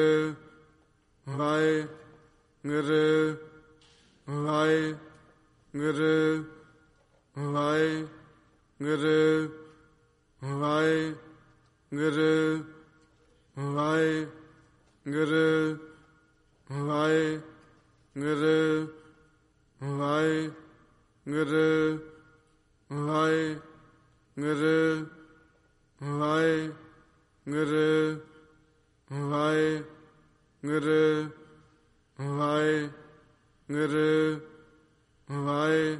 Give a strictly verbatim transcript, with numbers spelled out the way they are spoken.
Waheguru Waheguru Waheguru Waheguru Waheguru Waheguru Waheguru Waheguru Waheguru Waheguru Waheguru ਵਾਹਿ